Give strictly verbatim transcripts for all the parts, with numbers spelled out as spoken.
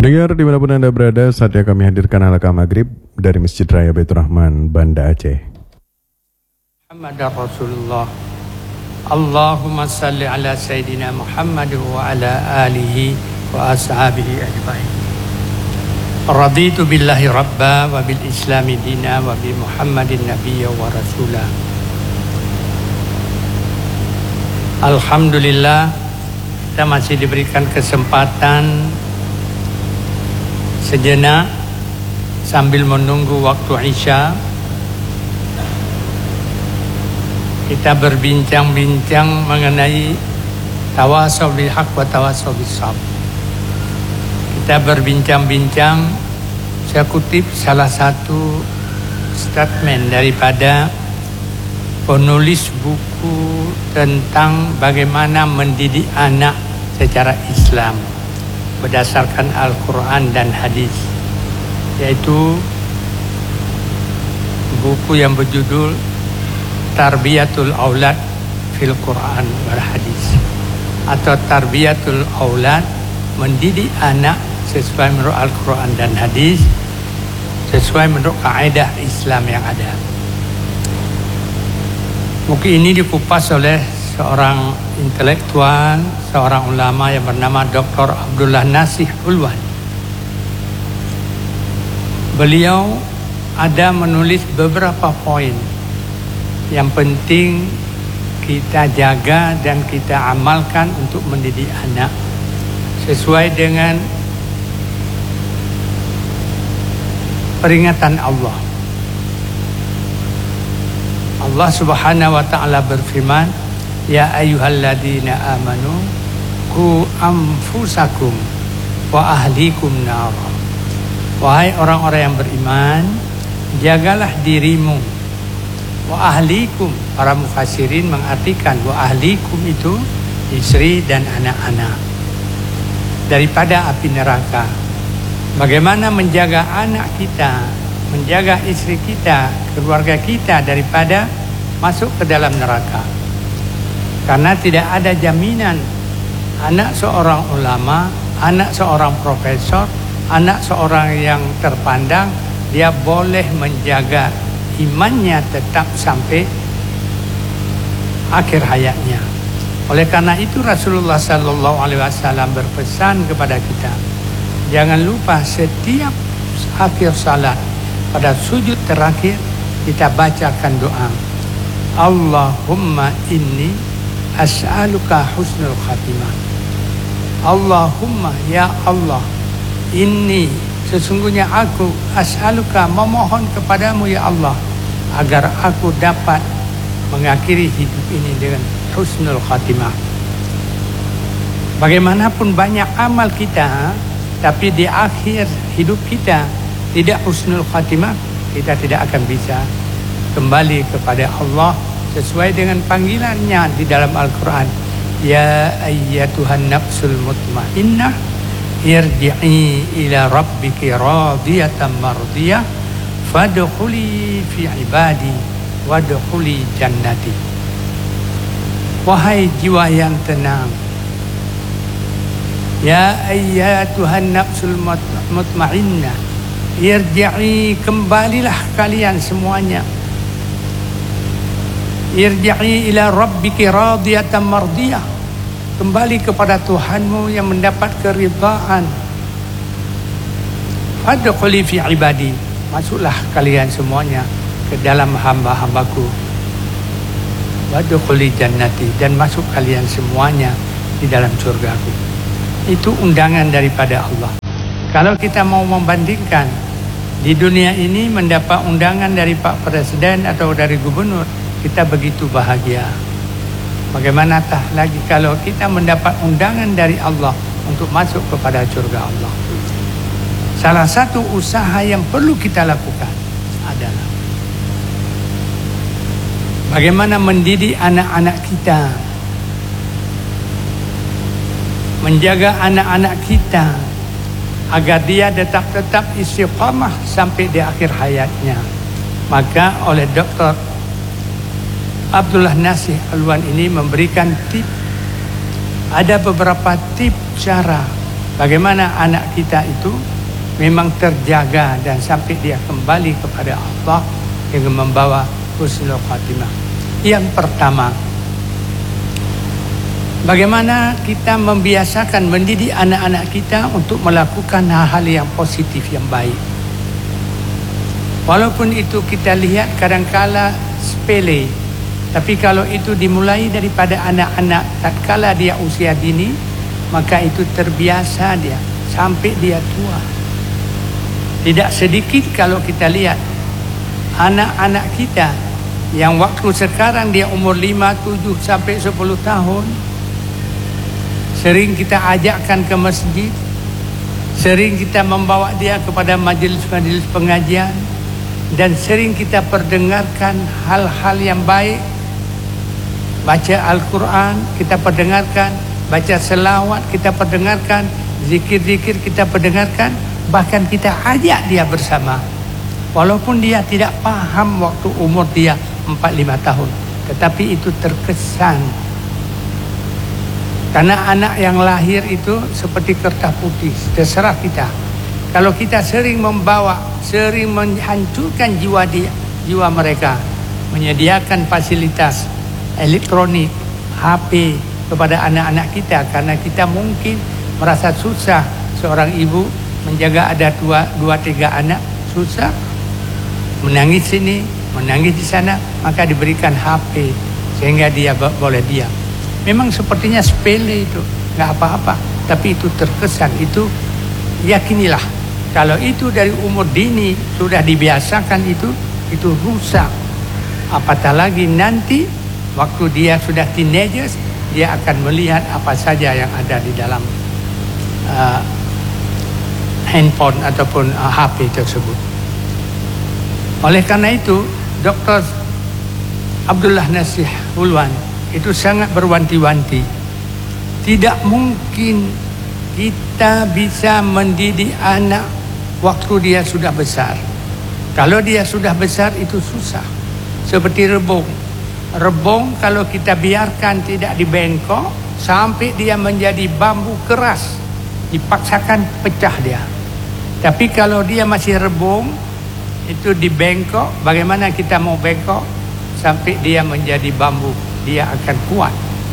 Pendengar dimanapun Anda berada, saatnya kami hadirkan halaqah maghrib dari Masjid Raya Baitur Rahman, Banda Aceh. Muhammad Rasulullah. Allahumma salli ala Sayyidina Muhammad wa ala alihi wa ashabihi ajma'in. Raditu billahi rabba wa bil islami dina wa bi Muhammadin nabiyya wa rasulah. Alhamdulillah, kita masih diberikan kesempatan sejenak sambil menunggu waktu Isya kita berbincang-bincang mengenai tawasaw bil haq wa tawasaw bis sabr. Kita berbincang-bincang, saya kutip salah satu statement daripada penulis buku tentang bagaimana mendidik anak secara Islam berdasarkan Al-Quran dan Hadis, yaitu buku yang berjudul Tarbiyatul Aulad fil Quran wal Hadis, atau Tarbiyatul Aulad, mendidik anak sesuai menurut Al-Quran dan Hadis, sesuai menurut kaidah Islam yang ada. Buku ini dikupas oleh seorang intelektual, seorang ulama yang bernama Doktor Abdullah Nasih Ulwan. Beliau ada menulis beberapa poin yang penting kita jaga dan kita amalkan untuk mendidik anak sesuai dengan peringatan Allah. Allah Subhanahu wa taala berfirman, ya ayyuhalladzina amanu qu anfusakum wa ahlikum nar. Wahai orang-orang yang beriman, jagalah dirimu. Wa ahlikum, para mufassirin mengartikan wa ahlikum itu istri dan anak-anak daripada api neraka. Bagaimana menjaga anak kita, menjaga istri kita, keluarga kita daripada masuk ke dalam neraka. Karena tidak ada jaminan anak seorang ulama, anak seorang profesor, anak seorang yang terpandang, dia boleh menjaga imannya tetap sampai akhir hayatnya. Oleh karena itu Rasulullah Sallallahu Alaihi Wasallam berpesan kepada kita, jangan lupa setiap akhir salat pada sujud terakhir kita bacakan doa, Allahumma inni as'aluka husnul khatimah. Allahumma, ya Allah, inni, sesungguhnya aku, as'aluka, memohon kepadamu ya Allah, agar aku dapat mengakhiri hidup ini dengan husnul khatimah. Bagaimanapun banyak amal kita, tapi di akhir hidup kita tidak husnul khatimah, kita tidak akan bisa kembali kepada Allah sesuai dengan panggilannya di dalam Al-Quran. Ya ayyatuhan nafsul mutmainnah irji'i ila rabbiki radiyatan mardiyah fadkhuli fi ibadi wadkhuli jannati. Wahai jiwa yang tenang, ya ayyatuhan nafsul mutmainnah irji'i, kembalilah kalian semuanya, irji'i ila rabbiki radiyatan mardiyah, kembali kepada Tuhanmu yang mendapat keridhaan. Fadkhuli fi ibadi, masuklah kalian semuanya ke dalam hamba-hambaku. Wadkhuli jannati, dan masuk kalian semuanya di dalam surgaku. Itu undangan daripada Allah. Kalau kita mau membandingkan di dunia ini mendapat undangan dari Pak Presiden atau dari gubernur, kita begitu bahagia. Bagaimana tah lagi kalau kita mendapat undangan dari Allah untuk masuk kepada surga Allah. Salah satu usaha yang perlu kita lakukan adalah bagaimana mendidik anak-anak kita, menjaga anak-anak kita agar dia tetap-tetap istiqamah sampai di akhir hayatnya. Maka oleh Doktor Abdullah Nasih Ulwan ini memberikan tip, ada beberapa tip cara bagaimana anak kita itu memang terjaga dan sampai dia kembali kepada Allah dengan membawa husnul khatimah. Yang pertama, bagaimana kita membiasakan mendidik anak-anak kita untuk melakukan hal-hal yang positif, yang baik. Walaupun itu kita lihat kadangkala sepele, tapi kalau itu dimulai daripada anak-anak tatkala dia usia dini, maka itu terbiasa dia sampai dia tua. Tidak sedikit kalau kita lihat anak-anak kita yang waktu sekarang dia umur lima, tujuh sampai sepuluh tahun, sering kita ajakkan ke masjid, sering kita membawa dia kepada majelis-majelis pengajian, dan sering kita perdengarkan hal-hal yang baik, baca Al-Quran kita perdengarkan, baca selawat kita perdengarkan, zikir-zikir kita perdengarkan, bahkan kita ajak dia bersama. Walaupun dia tidak paham waktu umur dia empat lima tahun, tetapi itu terkesan. Karena anak yang lahir itu seperti kertas putih, terserah kita. Kalau kita sering membawa, sering menghancurkan jiwa dia, jiwa mereka, menyediakan fasilitas elektronik, H P kepada anak-anak kita, karena kita mungkin merasa susah seorang ibu menjaga ada dua, dua tiga anak, susah, menangis sini, menangis di sana, maka diberikan H P sehingga dia boleh diam. Memang sepertinya sepele itu, nggak apa-apa, tapi itu terkesan. Itu yakinilah, kalau itu dari umur dini sudah dibiasakan itu, itu rusak. Apatah lagi nanti waktu dia sudah teenagers, dia akan melihat apa saja yang ada di dalam uh, handphone ataupun uh, H P tersebut. Oleh karena itu, Doktor Abdullah Nasih Hulwan itu sangat berwanti-wanti. Tidak mungkin kita bisa mendidik anak waktu dia sudah besar. Kalau dia sudah besar itu susah. Seperti rebung. Rebung kalau kita biarkan tidak dibengkok sampai dia menjadi bambu keras, dipaksakan pecah dia. Tapi kalau dia masih rebung, itu dibengkok, bagaimana kita mau bengkok sampai dia menjadi bambu, dia akan kuat.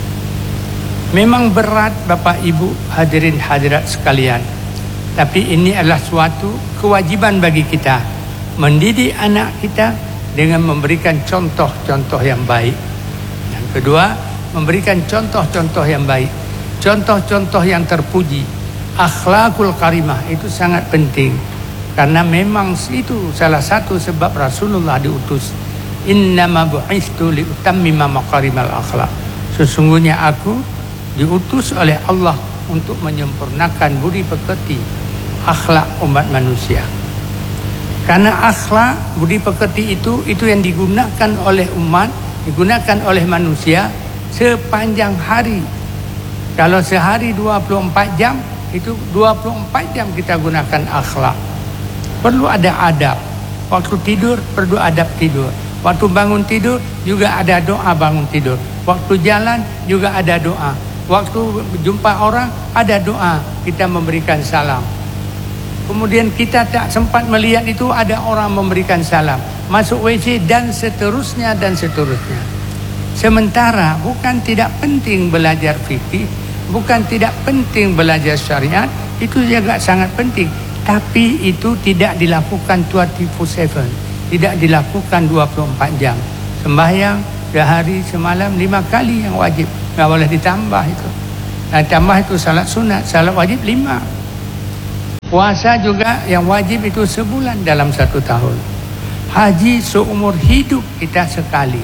Memang berat Bapak Ibu hadirin hadirat sekalian, tapi ini adalah suatu kewajiban bagi kita mendidik anak kita dengan memberikan contoh-contoh yang baik. Yang kedua, memberikan contoh-contoh yang baik, contoh-contoh yang terpuji. Akhlakul karimah itu sangat penting, karena memang itu salah satu sebab Rasulullah diutus. Innama bu'istu liutammima makarimal akhlak. Sesungguhnya aku diutus oleh Allah untuk menyempurnakan budi pekerti akhlak umat manusia. Karena akhlak budi pekerti itu itu yang digunakan oleh umat, digunakan oleh manusia sepanjang hari. Kalau sehari dua puluh empat jam, itu dua puluh empat jam kita gunakan akhlak. Perlu ada adab. Waktu tidur perlu adab tidur. Waktu bangun tidur juga ada doa bangun tidur. Waktu jalan juga ada doa. Waktu jumpa orang ada doa, kita memberikan salam. Kemudian kita tak sempat melihat itu ada orang memberikan salam. Masuk W C dan seterusnya dan seterusnya. Sementara bukan tidak penting belajar fikih, bukan tidak penting belajar syariat, itu juga sangat penting. Tapi itu tidak dilakukan dua puluh empat jam, tidak dilakukan dua puluh empat jam. Sembahyang sehari semalam lima kali yang wajib, nggak boleh ditambah itu. Nah, tambah itu salat sunat, salat wajib lima. Puasa juga yang wajib itu sebulan dalam satu tahun. Haji seumur hidup kita sekali.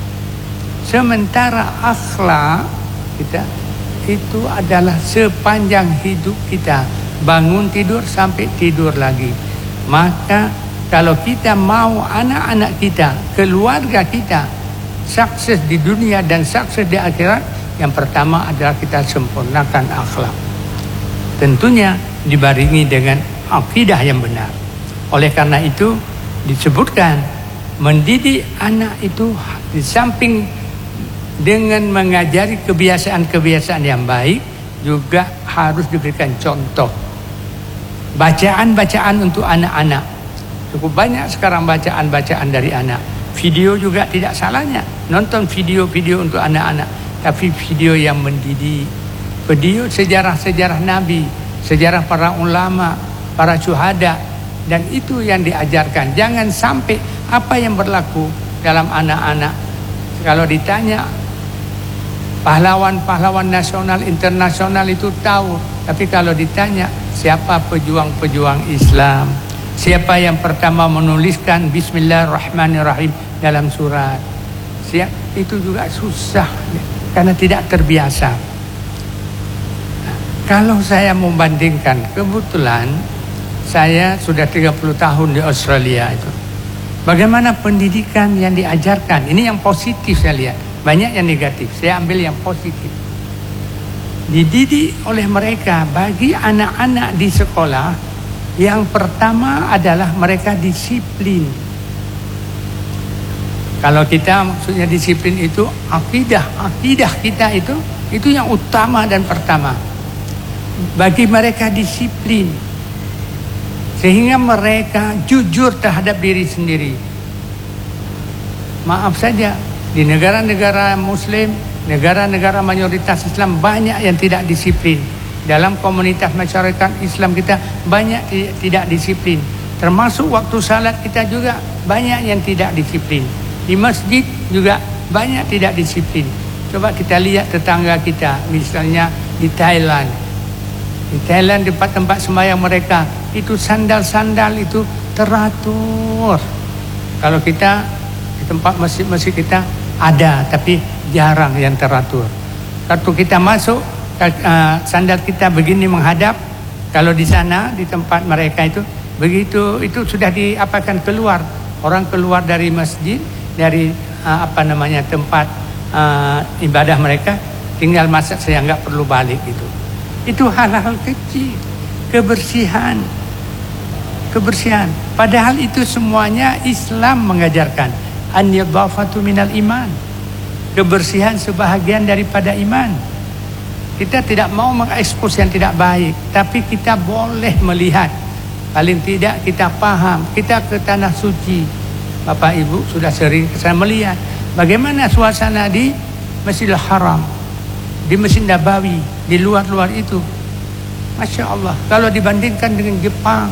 Sementara akhlak kita itu adalah sepanjang hidup kita, bangun tidur sampai tidur lagi. Maka kalau kita mau anak-anak kita, keluarga kita sukses di dunia dan sukses di akhirat, yang pertama adalah kita sempurnakan akhlak. Tentunya dibarengi dengan akidah yang benar. Oleh karena itu disebutkan mendidik anak itu di samping dengan mengajari kebiasaan-kebiasaan yang baik, juga harus diberikan contoh. Bacaan-bacaan untuk anak-anak. Cukup banyak sekarang bacaan-bacaan dari anak. Video juga tidak salahnya. Nonton video-video untuk anak-anak. Tapi video yang mendidik. Video sejarah-sejarah Nabi. Sejarah para ulama, para syuhada. Dan itu yang diajarkan. Jangan sampai apa yang berlaku dalam anak-anak. Kalau ditanya, pahlawan-pahlawan nasional, internasional itu tahu. Tapi kalau ditanya, siapa pejuang-pejuang Islam? Siapa yang pertama menuliskan Bismillahirrahmanirrahim dalam surat? Siap, itu juga susah karena tidak terbiasa. Nah, kalau saya membandingkan, kebetulan saya sudah tiga puluh tahun di Australia itu. Bagaimana pendidikan yang diajarkan? Ini yang positif saya lihat. Banyak yang negatif. Saya ambil yang positif. Dididik oleh mereka bagi anak-anak di sekolah. Yang pertama adalah mereka disiplin. Kalau kita maksudnya disiplin itu akidah, akidah kita itu itu yang utama dan pertama. Bagi mereka disiplin, sehingga mereka jujur terhadap diri sendiri. Maaf saja, di negara-negara Muslim, negara-negara mayoritas Islam banyak yang tidak disiplin. Dalam komunitas masyarakat Islam kita banyak tidak disiplin. Termasuk waktu salat kita juga banyak yang tidak disiplin. Di masjid juga banyak tidak disiplin. Coba kita lihat tetangga kita, misalnya di Thailand. Di Thailand tempat-tempat sembahyang mereka itu sandal-sandal itu teratur. Kalau kita di tempat masjid-masjid kita ada, tapi jarang yang teratur. Waktu kita masuk, Uh, sandal kita begini menghadap. Kalau di sana di tempat mereka itu begitu, itu sudah diapakan keluar. Orang keluar dari masjid, dari uh, apa namanya tempat uh, ibadah mereka, tinggal masuk, saya nggak perlu balik gitu. Itu hal-hal kecil, kebersihan, kebersihan. Padahal itu semuanya Islam mengajarkan. An-yadhafatu minal iman. Kebersihan sebahagian daripada iman. Kita tidak mau mengekspos yang tidak baik, tapi kita boleh melihat. Paling tidak kita paham. Kita ke tanah suci. Bapak Ibu sudah sering ke sana melihat bagaimana suasana di Masjidil Haram, di Masjid Nabawi, di luar-luar itu. Masya Allah. Kalau dibandingkan dengan Jepang,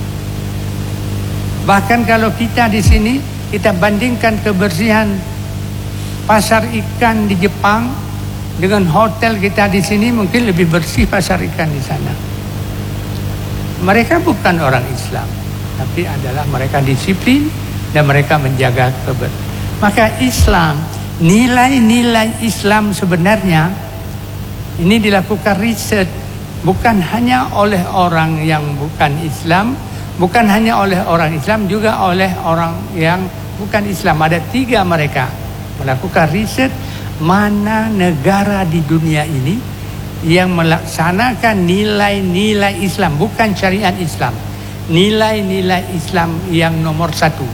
bahkan kalau kita di sini kita bandingkan kebersihan pasar ikan di Jepang dengan hotel kita di sini, mungkin lebih bersih pasar ikan di sana. Mereka bukan orang Islam, tapi adalah mereka disiplin dan mereka menjaga kebersihan. Maka Islam, nilai-nilai Islam sebenarnya ini dilakukan riset, bukan hanya oleh orang yang bukan Islam, bukan hanya oleh orang Islam, juga oleh orang yang bukan Islam. Ada tiga mereka melakukan riset. Mana negara di dunia ini yang melaksanakan nilai-nilai Islam, bukan syariat Islam, nilai-nilai Islam yang nomor satu.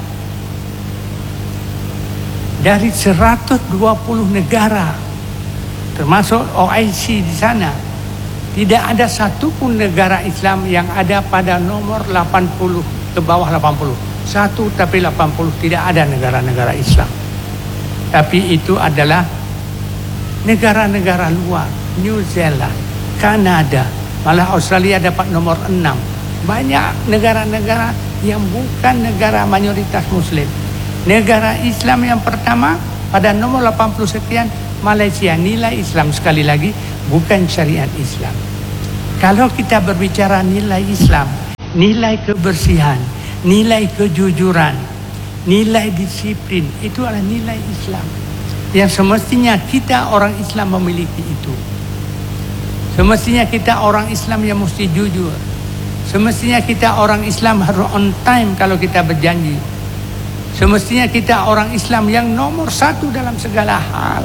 Dari seratus dua puluh negara, termasuk O I C di sana, tidak ada satupun negara Islam yang ada pada nomor delapan puluh, ke bawah delapan puluh. Satu tapi delapan puluh, tidak ada negara-negara Islam. Tapi itu adalah negara-negara luar, New Zealand, Kanada, malah Australia dapat nomor enam. Banyak negara-negara yang bukan negara mayoritas Muslim. Negara Islam yang pertama pada nomor delapan puluh sekian, Malaysia. Nilai Islam, sekali lagi, bukan syariat Islam. Kalau kita berbicara nilai Islam, nilai kebersihan, nilai kejujuran, nilai disiplin, itu adalah nilai Islam yang semestinya kita orang Islam memiliki itu. Semestinya kita orang Islam yang mesti jujur. Semestinya kita orang Islam harus on time kalau kita berjanji. Semestinya kita orang Islam yang nomor satu dalam segala hal.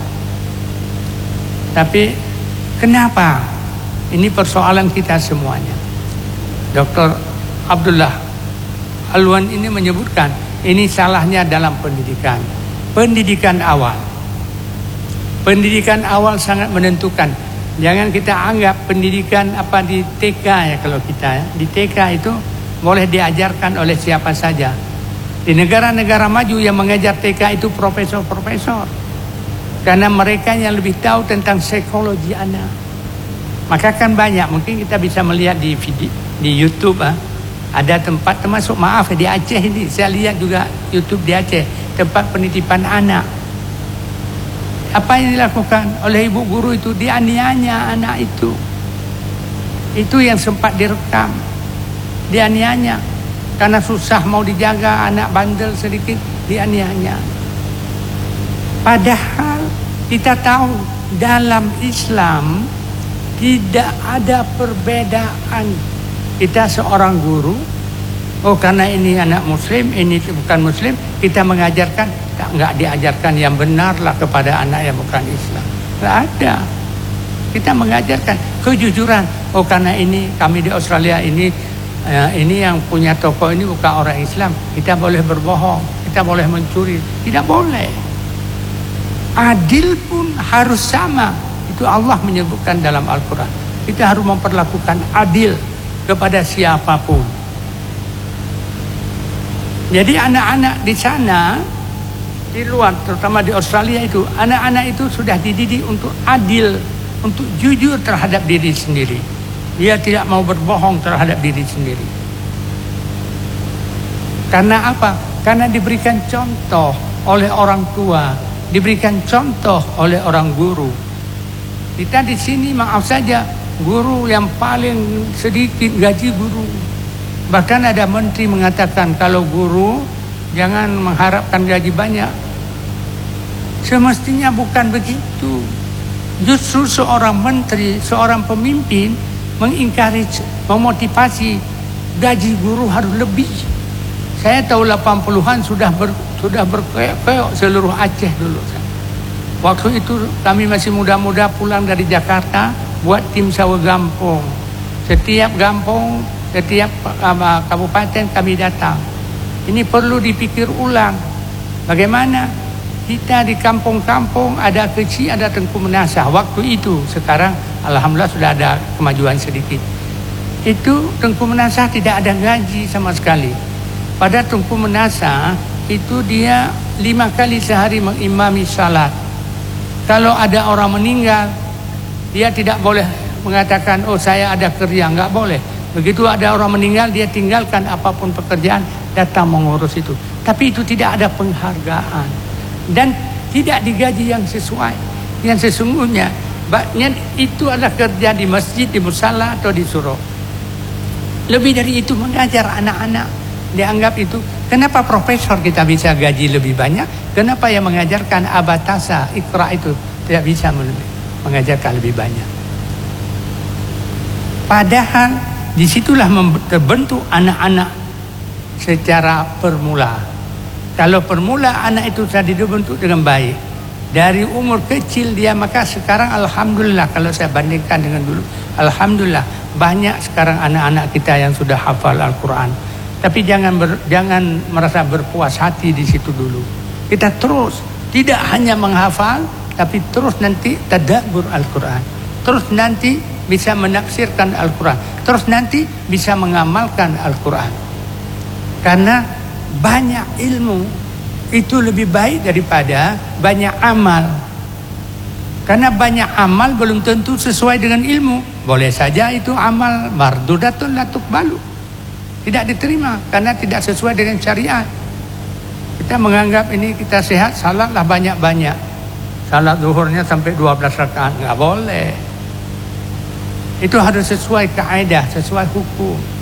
Tapi kenapa? Ini persoalan kita semuanya. Doktor Abdullah Alwan ini menyebutkan ini salahnya dalam pendidikan. Pendidikan awal. Pendidikan awal sangat menentukan. Jangan kita anggap pendidikan apa di T K ya, kalau kita ya. Di T K itu boleh diajarkan oleh siapa saja. Di negara-negara maju yang mengajar T K itu profesor-profesor. Karena mereka yang lebih tahu tentang psikologi anak. Maka kan banyak, mungkin kita bisa melihat di video, di YouTube ah. Ada tempat termasuk maaf di Aceh ini, saya lihat juga YouTube di Aceh, tempat penitipan anak. Apa yang dilakukan oleh ibu guru itu? Dianiaya anak itu. Itu yang sempat direkam. Dianiaya. Karena susah mau dijaga, anak bandel sedikit, dianiaya. Padahal kita tahu dalam Islam tidak ada perbedaan. Kita seorang guru, oh karena ini anak muslim, ini bukan muslim, kita mengajarkan, enggak diajarkan yang benar lah kepada anak yang bukan Islam. Enggak ada. Kita mengajarkan kejujuran. Oh karena ini kami di Australia ini eh, ini yang punya toko ini bukan orang Islam, kita boleh berbohong, kita boleh mencuri, tidak boleh. Adil pun harus sama. Itu Allah menyebutkan dalam Al-Quran. Kita harus memperlakukan adil kepada siapapun. Jadi anak-anak di sana, di luar, terutama di Australia itu, anak-anak itu sudah dididik untuk adil, untuk jujur terhadap diri sendiri. Dia tidak mau berbohong terhadap diri sendiri. Karena apa? Karena diberikan contoh oleh orang tua, diberikan contoh oleh orang guru. Kita di sini maaf saja, guru yang paling sedikit gaji guru. Bahkan ada menteri mengatakan kalau guru jangan mengharapkan gaji banyak. Semestinya bukan begitu. Justru seorang menteri, seorang pemimpin mengencourage, memotivasi gaji guru harus lebih. Saya tahu delapan puluhan sudah ber, sudah berkeok-keok seluruh Aceh dulu. Waktu itu kami masih muda-muda pulang dari Jakarta, buat tim sawah gampung. Setiap gampung, setiap uh, kabupaten kami datang. Ini perlu dipikir ulang. Bagaimana kita di kampung-kampung ada kecil, ada Tengku Menasah. Waktu itu, sekarang alhamdulillah sudah ada kemajuan sedikit. Itu Tengku Menasah tidak ada gaji sama sekali. Pada Tengku Menasah itu dia lima kali sehari mengimami salat. Kalau ada orang meninggal, dia tidak boleh mengatakan, oh saya ada kerja, enggak boleh. Begitu ada orang meninggal, dia tinggalkan apapun pekerjaan, datang mengurus itu. Tapi itu tidak ada penghargaan. Dan tidak digaji yang sesuai. Yang sesungguhnya, itu adalah kerja di masjid, di musala atau di surau. Lebih dari itu mengajar anak-anak. Dianggap itu, kenapa profesor kita bisa gaji lebih banyak? Kenapa yang mengajarkan abatasa, ikra itu tidak bisa mengajarkan lebih banyak? Padahal disitulah terbentuk anak-anak secara permula. Kalau permula anak itu sudah dibentuk dengan baik dari umur kecil dia, maka sekarang alhamdulillah kalau saya bandingkan dengan dulu, alhamdulillah banyak sekarang anak-anak kita yang sudah hafal Al-Quran. Tapi jangan ber, jangan merasa berpuas hati di situ dulu. Kita terus tidak hanya menghafal, tapi terus nanti tadabbur Al-Quran. Terus nanti bisa menafsirkan Al-Quran. Terus nanti bisa mengamalkan Al-Quran. Karena banyak ilmu itu lebih baik daripada banyak amal. Karena banyak amal belum tentu sesuai dengan ilmu. Boleh saja itu amal mardudatun la tuqbalu, tidak diterima karena tidak sesuai dengan syariat. Kita menganggap ini kita sehat, salatlah banyak-banyak. Salat zuhurnya sampai dua belas rakaat, enggak boleh. Itu harus sesuai kaidah, sesuai hukum.